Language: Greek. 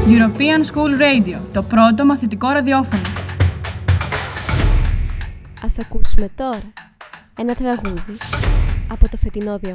European School Radio, το πρώτο μαθητικό ραδιόφωνο. Ας ακούσουμε τώρα ένα τραγούδι από το φετινό διαγωνισμό.